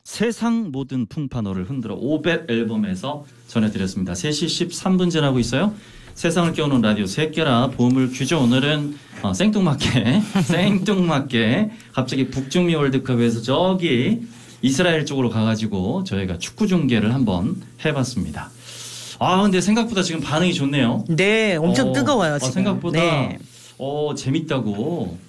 세상 모든 풍파 너를 흔들어 500 앨범에서 전해드렸습니다. 3시 13분 지나고 있어요. 세상을 깨우는 라디오 새끼라 보물 퀴즈. 오늘은 생뚱맞게 갑자기 북중미 월드컵에서 저기 이스라엘 쪽으로 가가지고 저희가 축구 중계를 한번 해봤습니다. 아 근데 생각보다 지금 반응이 좋네요. 네, 엄청 뜨거워요 지금. 생각보다 네. 재밌다고